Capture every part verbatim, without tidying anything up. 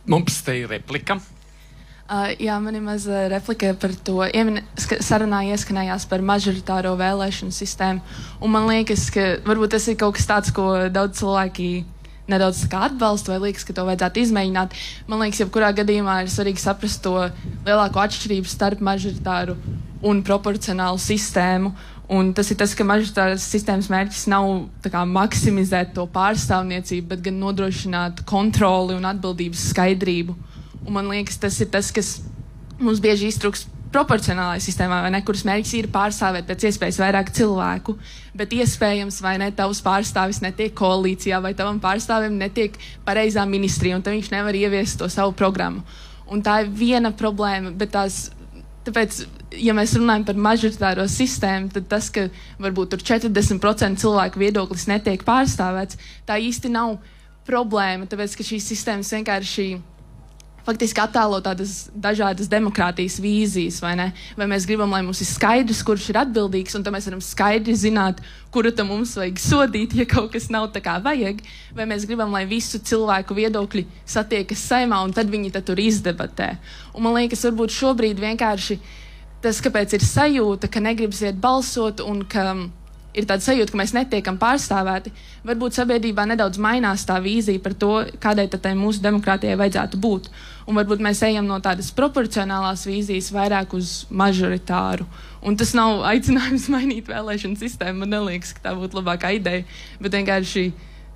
Mums te ir replika. Uh, jā, man ir maz replika par to. Iemin, sarunā ieskanējās par mažoritāro vēlēšanu sistēmu. Un man liekas, ka varbūt tas ir kaut kas tāds, ko daudz cilvēki nedaudz tā kā atbalsta vai liekas, ka to vajadzētu izmēģināt. Man liekas, jebkurā gadījumā ir svarīgi saprast to lielāko atšķirību starp mažoritāru un proporcionālu sistēmu. Un tas ir tas, ka mažoritāras sistēmas mērķis nav tā kā maksimizēt to pārstāvniecību, bet gan nodrošināt kontroli un atbildības skaidrību. Un man liekas, tas ir tas, kas mums bieži iztrūks proporcionālajā sistēmā, vai ne, kuras mērķis ir pārstāvēt pēc iespējas vairāk cilvēku, bet iespējams, vai ne, tavs pārstāvis netiek koalīcijā, vai tavam pārstāvim netiek pareizā ministrija, un tad viņš nevar ieviest to savu programmu. Un tā ir viena problēma, bet tās, tāpēc, ja mēs runājam par mažoritāro sistēmu, tad tas, ka varbūt tur četrdesmit procenti cilvēku viedoklis netiek pārstāvēts, tā īsti nav problēma, tāpēc, ka šīs sistēmas vienkārši faktiski attēlo tādas dažādas demokrātijas vīzijas, vai ne? Vai mēs gribam, lai mums ir skaidrs, kurš ir atbildīgs, un tad mēs varam skaidri zināt, kuru tam mums vajag sodīt, ja kaut kas nav tā kā vajag, vai mēs gribam, lai visu cilvēku viedokļi satiekas saimā, un tad viņi tad tur izdebatē. Un man liekas, varbūt šobrīd vienkārši tas, kāpēc ir sajūta, ka negribas iet balsot, un ka ir tāda sajūta, ka mēs netiekam pārstāvēti, varbūt sabiedrībā nedaudz mainās tā vīzija par to, kādai tad mūsu demokrātijai vajadzētu būt. Un varbūt mēs ejam no tādas proporcionālās vīzijas vairāk uz mažoritāru. Un tas nav aicinājums mainīt vēlēšanu sistēmu, man neliekas, ka tā būtu labākā ideja, bet vienkārši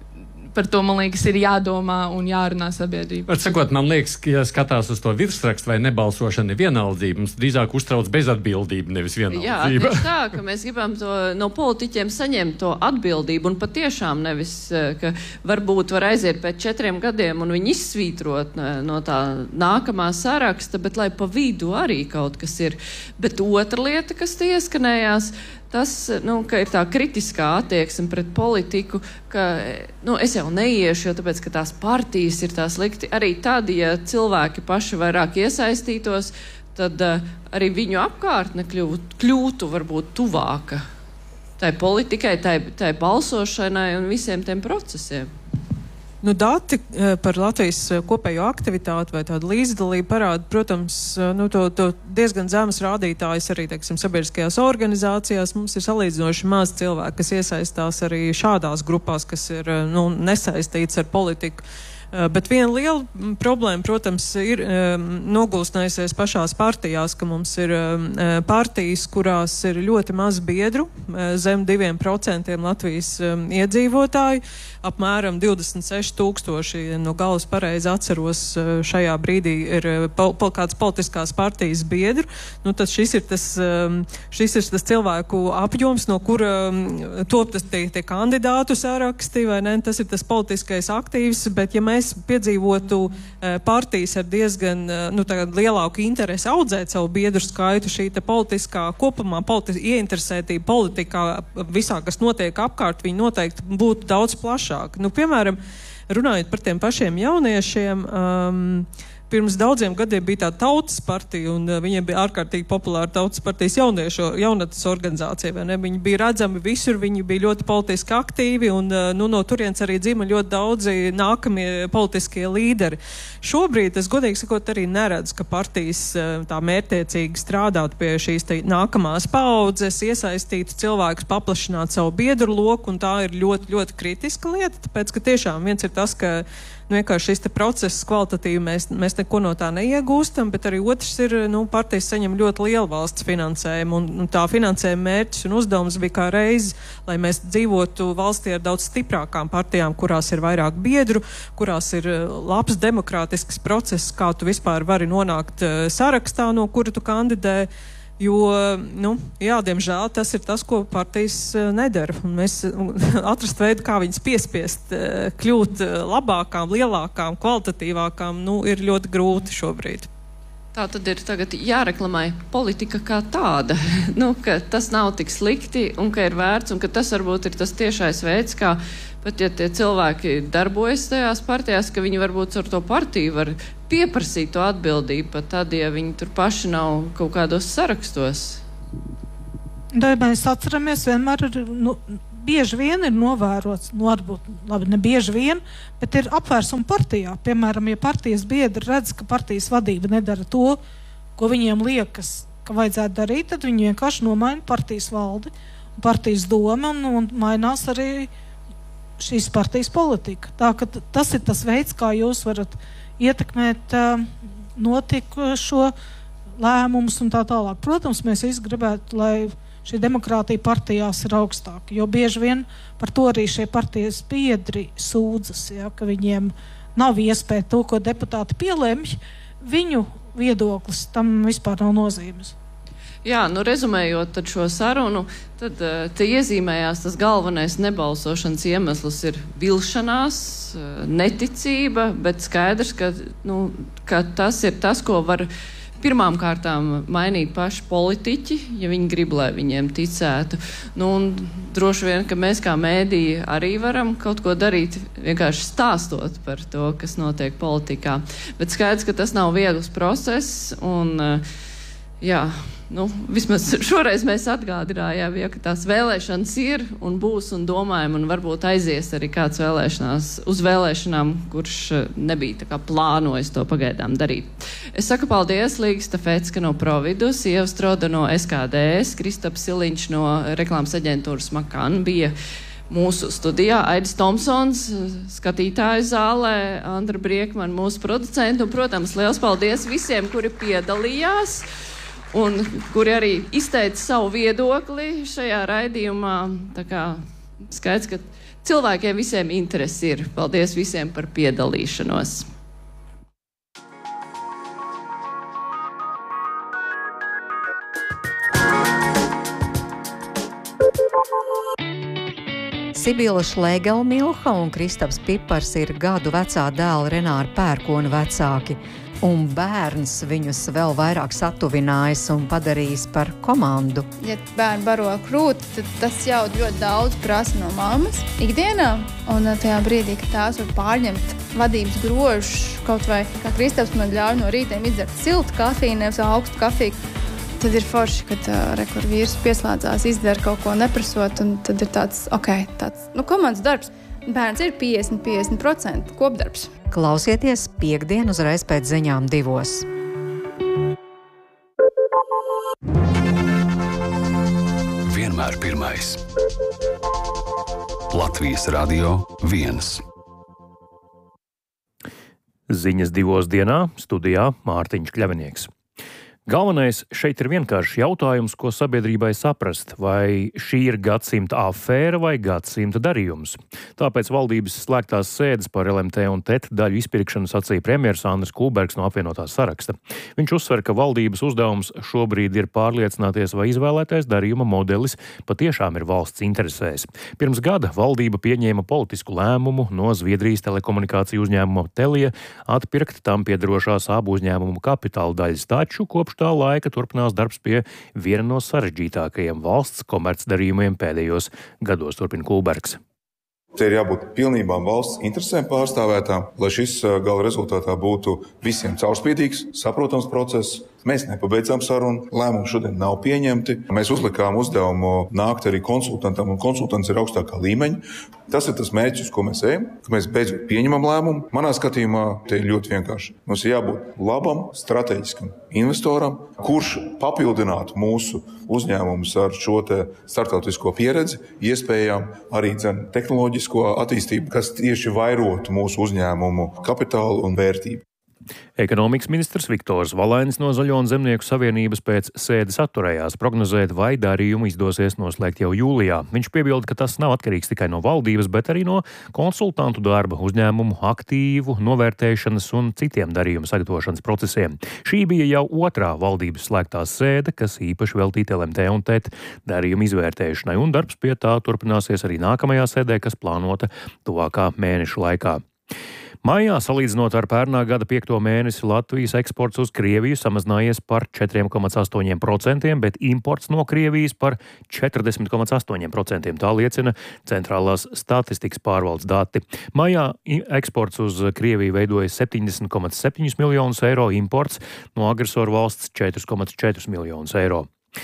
par to, man liekas, ir jādomā un jārunā sabiedrība. Var sakot, man liekas, ka, ja skatās uz to virsrakstu vai nebalsošana ir vienaldzība, mums drīzāk uztrauc bezatbildība, nevis vienaldzība. Jā, tieši tā, ka mēs gribam to, no politiķiem saņemt to atbildību, un patiešām nevis, ka varbūt var aiziet pēc četriem gadiem un viņi izsvītrot no tā nākamā saraksta, bet lai pa vidu arī kaut kas ir. Bet otra lieta, kas te ieskanējās, tas, nu, ka ir tā kritiskā attieksme pret politiku, ka, nu, es jau neiešu, jo tāpēc, ka tās partijas ir tā slikti. Arī tad, ja cilvēki paši vairāk iesaistītos, tad uh, arī viņu apkārtne kļūtu, kļūtu varbūt tuvāka tai politikai, tai, tai balsošanai un visiem tiem procesiem. Nu, dati par Latvijas kopējo aktivitāti vai tādu līdzdalību parāda, protams, nu, to, to diezgan zemes rādītājs arī, teiksim, sabiedriskajās organizācijās. Mums ir salīdzinoši maz cilvēku, kas iesaistās arī šādās grupās, kas ir, nu, nesaistīts ar politiku. Bet viena liela problēma, protams, ir um, nogulstnējusies pašās partijās, ka mums ir um, partijas, kurās ir ļoti maz biedru, zem diviem procentiem Latvijas um, iedzīvotāju, apmēram divdesmit seši tūkstoši, no galas pareizi atceros, šajā brīdī ir pol, pol, kāds politiskās partijas biedru. Nu, tad šis ir tas, um, šis ir tas cilvēku apjoms, no kura um, top tas tie, tie kandidātu saraksti, vai ne? Tas ir tas politiskais aktīvs, bet ja mēs mēs piedzīvotu uh, partijas ar diezgan uh, nu, lielāku interesi audzēt savu biedru skaitu, šī te politiskā kopumā politi ieinteresētība politikā visā, kas notiek apkārt, viņi noteikti būtu daudz plašāka. Nu, piemēram, runājot par tiem pašiem jauniešiem, um, pirms daudziem gadiem bija tā tautas partija, un uh, viņiem bija ārkārtīgi populāra tautas partijas jauniešu, jaunatnes organizācija, vai ne? Viņi bija redzami visur, viņi bija ļoti politiski aktīvi, un uh, nu, no turienes arī dzima ļoti daudzi nākamie politiskie līderi. Šobrīd, es godīgi sakot, arī neredzu, ka partijas uh, tā mērķtiecīgi strādāt pie šīs te nākamās paaudzes, iesaistītu cilvēkus, paplašināt savu biedru loku, un tā ir ļoti, ļoti kritiska lieta, tāpēc, ka tiešām viens ir tas, ka nu, vienkārši šis te process kvalitatīvi mēs, mēs neko no tā neiegūstam, bet arī otrs ir, nu, partijas saņem ļoti lielu valsts finansējumu, un, un tā finansējuma mērķis un uzdevums bija kā reiz, lai mēs dzīvotu valstī ar daudz stiprākām partijām, kurās ir vairāk biedru, kurās ir labs demokrātisks process, kā tu vispār vari nonākt uh, sarakstā, no kura tu kandidē. Jo, nu, jā, diemžēl tas ir tas, ko partijas uh, nedara. Un mēs uh, atrast veidu, kā viņas piespiest uh, kļūt uh, labākām, lielākām, kvalitatīvākām, nu, ir ļoti grūti šobrīd. Tā tad ir tagad jāreklamē politika kā tāda, nu, ka tas nav tik slikti un ka ir vērts un ka tas varbūt ir tas tiešais veids, kā pat ja tie cilvēki darbojas tajās partijās, ka viņi varbūt ar to partiju var pieprasīt to atbildību, pat tad, ja viņi tur paši nav kaut kādos sarakstos. Da mēs atceramies vienmēr, nu, bieži vien ir novērots, nu varbūt, labi, ne bieži vien, bet ir apvērsuma partijā. Piemēram, ja partijas biedri redz, ka partijas vadība nedara to, ko viņiem liekas, ka vajadzētu darīt, tad viņi vienkārši nomaina partijas valdi, partijas doma un, un mainās arī šīs partijas politika. Tā ka tas ir tas veids, kā jūs varat ietekmēt uh, notikušo lēmumus un tā tālāk. Protams, mēs visi gribētu, lai šī demokrātija partijās ir augstāka, jo bieži vien par to arī šie partijas biedri sūdzas, ja, ka viņiem nav iespēja to, ko deputāti pielēmj, viņu viedoklis tam vispār nav nozīmes. Jā, nu rezumējot tad šo sarunu, tad uh, te iezīmējās tas galvenais nebalsošanas iemesls ir vilšanās, uh, neticība, bet skaidrs, ka, nu, ka tas ir tas, ko var pirmām kārtām mainīt paši politiķi, ja viņi grib, lai viņiem ticētu. Nu, un droši vien, ka mēs kā mēdīji arī varam kaut ko darīt, vienkārši stāstot par to, kas notiek politikā. Bet skaidrs, ka tas nav viegls process, un jā, nu, vismaz šoreiz mēs atgādinājām, ja, ka tās vēlēšanas ir un būs un domājam, un varbūt aizies arī kāds vēlēšanās uz vēlēšanām, kurš nebija tā kā plānojis to pagaidām darīt. Es saku paldies Līga Stafecka no Providus, Ieva Stroda no S K D S, Kristaps Siliņš no reklāmas aģentūras Makan bija mūsu studijā, Aidis Tomsons, skatītāju zālē, Andra Briekman, mūsu producenti, un, protams, liels paldies visiem, kuri piedalījās un kuri arī izteica savu viedokli šajā raidījumā. Tā kā skaidrs, ka cilvēkiem visiem interesi ir. Paldies visiem par piedalīšanos. Sibila Šlegelmilha un Kristaps Pipars ir gadu vecā dēla Renāra Pērkona vecāki, un bērns viņus vēl vairāk satuvinājis un padarījis par komandu. Ja bērni baro krūti, tad tas jau ļoti daudz prasa no mammas ikdienā, un tajā brīdī, kad tās var pārņemt vadības grožus, kaut vai, kā Kristaps man ļauj no rītiem izdzert siltu kafiju, nevis augstu kafiju, tad ir forši, kad uh, rekur vīrs pieslēdzās, izdara kaut ko neprasot, un tad ir tāds, ok, tāds, nu, komandas darbs. Bērns ir piecdesmit līdz piecdesmit procenti kopdarbs. Klausieties piekdien uzreiz pēc ziņām divos. Vienmēr pirmais. Latvijas radio viens. Ziņas divos dienā studijā Mārtiņš Kļavinieks. Galvenais šeit ir vienkārši jautājums, ko sabiedrībai saprast, vai šī ir gadsimta afēra vai gadsimta darījums. Tāpēc valdības slēgtās sēdes par L M T un T E T daļu izpirkšanu sacīja premjers Andris Kulbergs no apvienotā saraksta. Viņš uzsver, ka valdības uzdevums šobrīd ir pārliecināties, vai izvēlētais darījuma modelis patiešām ir valsts interesēs. Pirms gada valdība pieņēma politisku lēmumu no Zviedrijas telekomunikāciju uzņēmuma Telia atpirkt tam piederošās abu uzņēmumu kapitāla daļas, taču kopš tā laika turpinās darbs pie viena no sarežģītākajiem valsts komercdarījumiem pēdējos gados, turpina Kulbergs. Te ir jābūt pilnībā valsts interesēm pārstāvētām, lai šis gala rezultātā būtu visiem caurspīdīgs, saprotams process. Mēs nepabeidzām sarunu, lēmumi šodien nav pieņemti. Mēs uzlikām uzdevumu nākt arī konsultantam, un konsultants ir augstākā līmeņa. Tas ir tas mērķis, uz ko mēs ejam, ka mēs beidzot pieņemam lēmumu. Manā skatījumā te ir ļoti vienkārši. Mums ir jābūt labam, strateģiskam investoram, kurš papildinātu mūsu uzņēmumus ar šo te startautisko pieredzi, iespējām arī dzen tehnoloģisko attīstību, kas tieši vairotu mūsu uzņēmumu kapitālu un vērtību. Ekonomikas ministrs Viktors Valainis no Zaļo un Zemnieku savienības pēc sēdes atturējās prognozēt, vai darījumu izdosies noslēgt jau jūlijā. Viņš piebilda, ka tas nav atkarīgs tikai no valdības, bet arī no konsultantu darba, uzņēmumu aktīvu novērtēšanas un citiem darījumu sagatavošanas procesiem. Šī bija jau otrā valdības slēgtā sēde, kas īpaši veltīta L M T un T E T darījumu izvērtēšanai, un darbs pie tā turpināsies arī nākamajā sēdē, kas plānota tuvākā mēneša laikā. Maijā, salīdzinot ar pērnā gada piekto mēnesi, Latvijas eksports uz Krieviju samazinājies par četri komats astoņi procenti, bet imports no Krievijas par četrdesmit komats astoņi procenti. Tā liecina Centrālās statistikas pārvaldes dati. Maijā eksports uz Krieviju veidoja septiņdesmit komats septiņi miljonus eiro, imports no agresoru valsts četri komats četri miljonus eiro.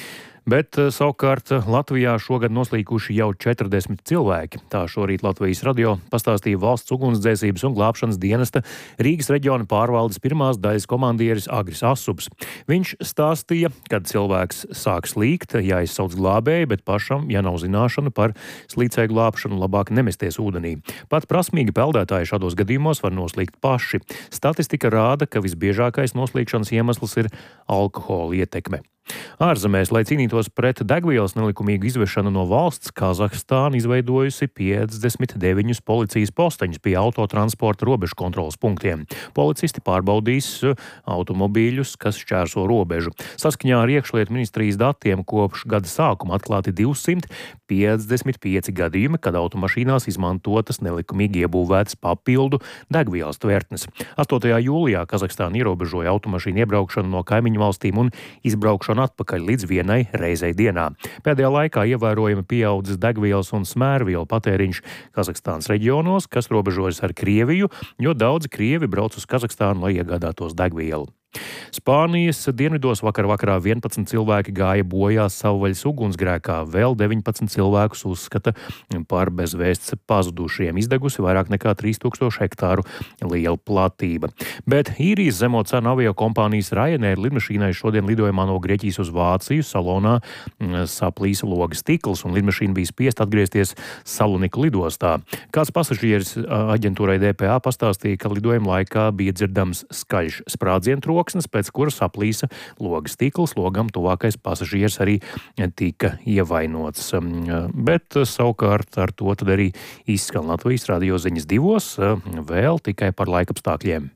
Bet savukārt Latvijā šogad noslīkuši jau četrdesmit cilvēki. Tā šorīt Latvijas radio pastāstīja valsts ugunsdzēsības un glābšanas dienesta Rīgas reģiona pārvaldes pirmās daļas komandieris Agris Asubs. Viņš stāstīja, kad cilvēks sāk slīgt, jāizsauc glābēji, bet pašam, ja nav zināšana par slīcēju glābšanu, labāk nemesties ūdenī. Pat prasmīgi peldētāji šādos gadījumos var noslīgt paši. Statistika rāda, ka visbiežākais noslīgšanas iemesls ir alkohola ietekme. Ārzemēs, lai cīnītos pret degvielas nelikumīgu izvešanu no valsts, Kazahstāna izveidojusi piecdesmit deviņus policijas posteņus pie autotransporta robežu kontrolas punktiem. Policisti pārbaudīs automobīļus, kas šķērso robežu. Saskaņā ar iekšlietu ministrijas datiem kopš gada sākuma atklāti divsimt piecdesmit pieci gadījumi, kad automašīnās izmantotas nelikumīgi iebūvētas papildu degvielas tvertnes. astotajā jūlijā Kazahstāna ierobežoja automašīnu iebraukšanu no kaimiņu valstīm un izbraukšanu atpakaļ līdz vienai reizei dienā. Pēdējā laikā ievērojami pieaudzis degvielas un smērvielu patēriņš Kazahstānas reģionos, kas robežojas ar Krieviju, jo daudzi krievi brauc uz Kazahstānu, lai iegādātos degvielu. Spānijas dienvidos vakar vakarā vienpadsmit cilvēki gāja bojā savvaļas ugunsgrēkā, vēl deviņpadsmit cilvēkus uzskata par bezvēsts pazudušiem. Izdegusi vairāk nekā trīs tūkstoši hektāru liela platība. Bet īrijas zemo cenu avio kompānijas Ryanair lidmašīnai šodien lidojumā no Grieķijas uz Vāciju salonā saplīsa logas stikls un lidmašīna bija spiest atgriezties Saloniku lidostā. Kāds pasažieris aģentūrai D P A pastāstīja, ka lidojuma laikā bija dzirdams skaļš sprādzienu troksnis, pēc kura saplīsa logas stikls, logam tuvākais pasažieris arī tika ievainots. Bet savukārt ar to tad arī izskan Latvijas radio ziņas divos, vēl tikai par laikapstākļiem.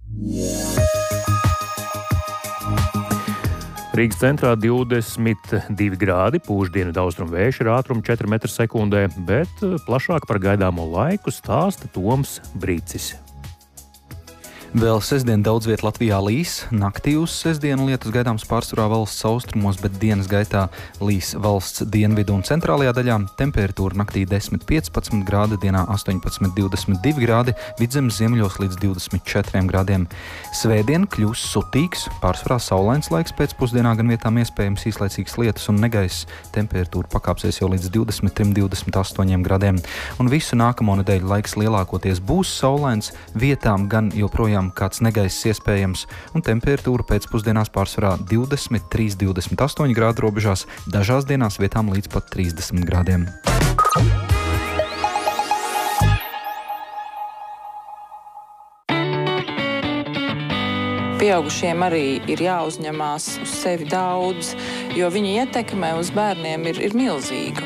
Rīgas centrā divdesmit divi grādi, pūš dienvidu austrumu vējš ar ātrumu četri metri sekundē, bet plašāk par gaidāmo laiku stāsta Toms Brīcis. Vēl sestdien daudz viet Latvijā līs. Naktī uz sestdienu lietus gaidāms pārsvarā valsts austrumos, bet dienas gaitā līs valsts dienvidu un centrālajā daļā. Temperatūra naktī desmit piecpadsmit grādi, dienā astoņpadsmit divdesmit divi grādi, vidzemes ziemeļos līdz divdesmit četriem grādiem. Svētdien kļūs sutīgs, pārsvarā saulains laiks pēcpusdienā, gan vietām iespējams īslaicīgs lietus un negaiss. Temperatūra pakāpsies jau līdz divdesmit trim līdz divdesmit astoņiem grādiem. Un visu nākamo nedēļu laiks lielākoties būs saulains, vietām gan joprojām kāds negaiss iespējams, un temperatūra pēcpusdienās pārsvarā divdesmit trīs līdz divdesmit astoņi grādu robežās, dažās dienās vietām līdz pat trīsdesmit grādiem. Pieaugušiem arī ir jāuzņemās uz sevi daudz, jo viņa ietekme uz bērniem ir, ir milzīga.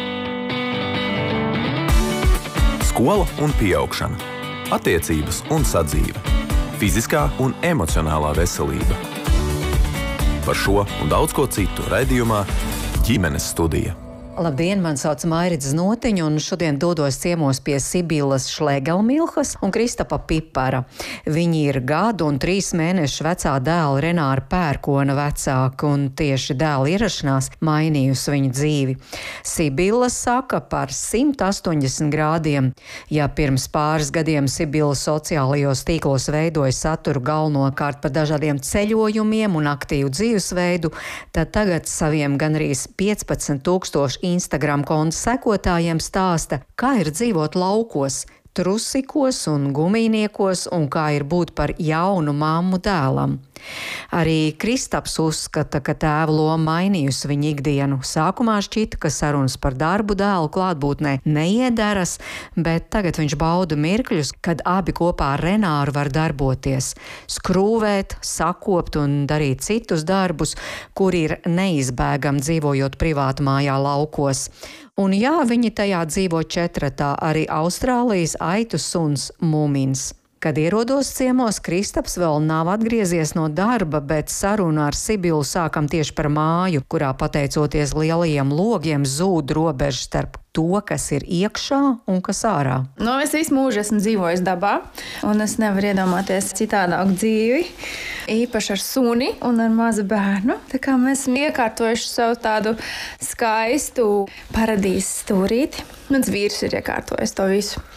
Skola un pieaugšana. Attiecības un sadzīve. Fiziskā un emocionālā veselība. Par šo un daudz ko citu raidījumā Ģimenes studija. Labdien, man sauc Mairits Znotiņa, un šodien dodos ciemos pie Sibilas Šlegelmilhas un Kristapa Pipara. Viņi ir gadu un trīs mēnešu vecā dēla Renāra Pērkona vecāka, un tieši dēla ierašanās mainījusi viņu dzīvi. Sibila saka par simt astoņdesmit grādiem. Ja pirms pāris gadiem Sibila sociālajos tīklos veidoja saturu galvenokārt par dažādiem ceļojumiem un aktīvu dzīvesveidu, tad tagad saviem gandrīz piecpadsmit tūkstoši Instagram konta sekotājiem stāsta, kā ir dzīvot laukos, trusikos un gumijniekos un kā ir būt par jaunu mammu dēlam. Arī Kristaps uzskata, ka tēva loma mainījusi viņa ikdienu. Sākumā šķita, ka sarunas par darbu dēlu klātbūtnē neiederas, bet tagad viņš bauda mirkļus, kad abi kopā ar Renāru var darboties, skrūvēt, sakopt un darīt citus darbus, kuri ir neizbēgami dzīvojot privātmājā laukos. Un jā, viņi tajā dzīvo četratā, arī Austrālijas aitu suns Mumins. Kad ierodos ciemos, Kristaps vēl nav atgriezies no darba, bet sarunu ar Sibilu sākam tieši par māju, kurā pateicoties lielajiem logiem zūd robeža starp to, kas ir iekšā un kas ārā. No, es visu mūžu esmu dzīvojis dabā, un es nevaru iedomāties citādāku dzīvi, īpaši ar suni un ar mazu bērnu. Tā kā mēs esam iekārtojuši savu tādu skaistu paradīzes stūrīti. Mans vīrs ir iekārtojis to visu.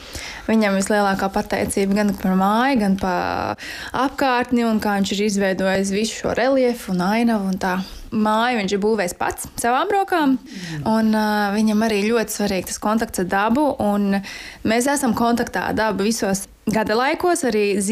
viņam vislielākā pateicība gan par māju, gan par apkārtni un kā viņš ir izveidojis visu šo reliefu un ainavu un tā. Māju viņš ir būvējis pats savām rokām, un uh, viņam arī ļoti svarīgi tas kontakts ar dabu, un mēs esam kontaktā ar dabu visos gada laikos, arī